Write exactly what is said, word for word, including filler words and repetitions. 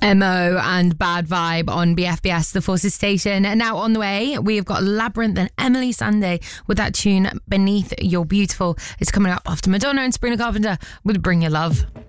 M O and Bad Vibe on B F B S, the Forces Station. And now on the way, we have got Labyrinth and Emily Sunday with that tune Beneath You're Beautiful. It's coming up after Madonna and Sabrina Carpenter with Bring Your Love.